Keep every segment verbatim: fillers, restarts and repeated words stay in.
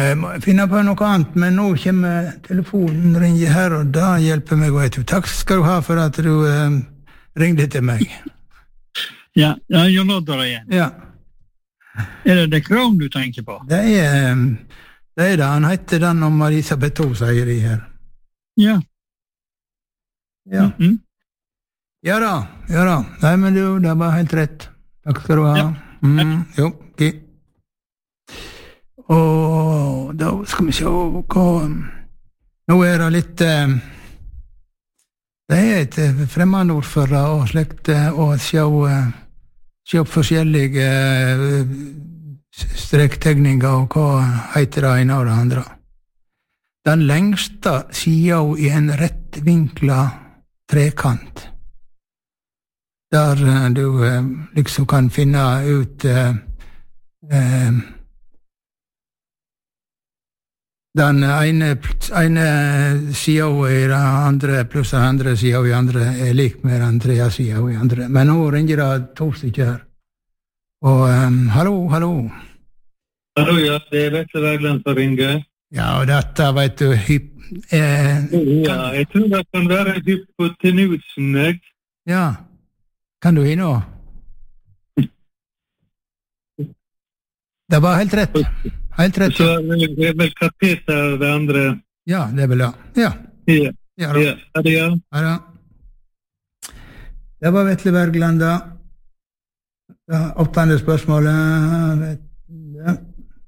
jeg må finne på noe annet, men nå kommer telefonen ringer her, og da hjelper meg, vet du. Takk skal du ha for at du eh, ringde til meg. Ja, ja, Jon Oddar igjen. Ja. Er det The Crown du tenker på? Det er det, er det. Han heter den om Elisabeth to, sier de her. Ja. Ja. Mm-hmm. Ja da, ja da. Nei, men du, det var helt rett. Takk skal du ha. Ja. Mm, jo, ok. Og da skal vi se hva... Nå er det litt... Eh, det er et fremmedord for det, og slikt, og se, se forskjellige eh, strektegninger, og hva heter det ene og det andre. Den lengste siden i en rettvinkla trekant, der du eh, liksom kan finne ut eh, eh, den ene, ene siden i den andre pluss den andre siden i andre er lik med den tredje siden i andre. Men nå ringer det to stykker her. Og um, hallo, hallo. Hallo, ja, det er Vetle Bergland som ringer. Ja, og dette vet du hyp, eh, Ja, jeg tror det kan være hypotenusen, jeg. Ja, kan du inn nå? Det var helt rett. Helt rett. Så det er vel kateter det andre. Ja, det er vel det. Ja. Ja, Ja, da. ja, er det ja? Ja, da. Det var Vetle Bergland, da. Ja, åttende spørsmålet. Ja.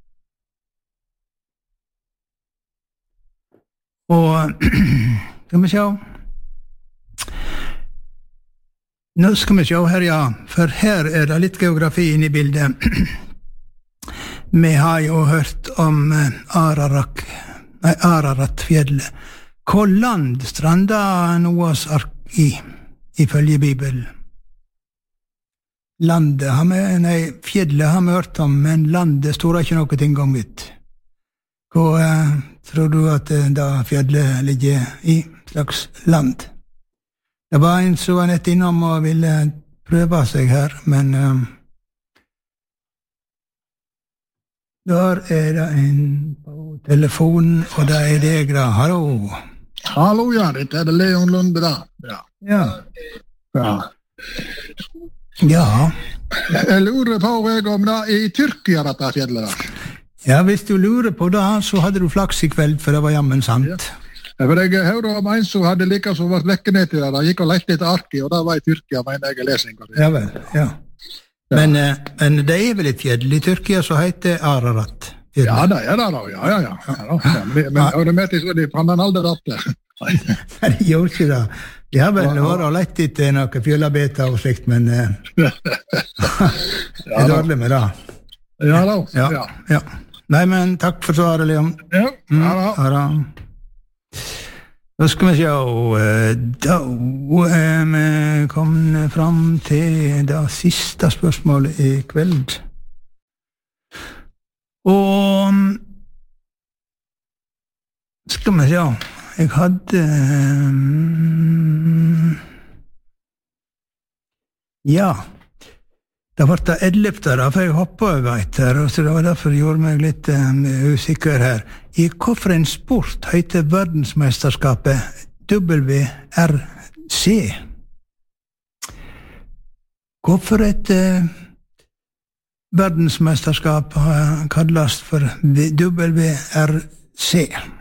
Og skal vi se. Nå skal vi se her, ja. For her er det litt geografi inne i bildet. Vi har jo hørt om Ararat, nei, Araratfjellet. Hva land stranda Noas ark i, ifølge Bibelen? Landet har vi, nei, fjellet har vi hørt om, men landet står ikke noe ting om ut. Hva eh, tror du at da fjellet ligger i slags land? Det var en som var nett innom og ville prøve seg her, men eh, der er det en på telefonen, og det er deg da. Hallo. Hallo, ja, dette er det Leon Lunde da. Ja. Ja. Ja. Ja. Jeg lurer på jeg om det er i Tyrkia dette fjellet da. Ja, hvis du lurer på det, så hadde du flaks i kveld, for det var jammen sant. Ja. For jeg hørte om en som hadde like som vært vekke ned til det, da gikk og lette etter arki, og det var i Tyrkia, mener jeg lesing. Ja vel, ja. Men, ja. Men det er vel et fjell i Tyrkia som heter Ararat. Ja, det er det da, ja, ja, ja. ja, ja. ja men men ja. Det med til så de fann den aldri datter. Nei, de gjorde ikke det. De har vel vært og lett etter noen fjellarbeider og slikt, men eh, det er dårlig med det. Ja da, ja. ja. ja. Nei, men takk for svaret, Leon. Ja, mm, ja da. Ja da. Da skal vi se, da er vi kommet fram til det siste spørsmålet i kveld. Og skal vi se, jeg hadde ja, det var det ellevte da, for jeg hoppet over etter, og så det var derfor jeg gjorde meg litt um, usikker her. I hvorfor en sport heter verdensmesterskapet W R C? Hvorfor et uh, verdensmesterskap uh, kalles for W R C?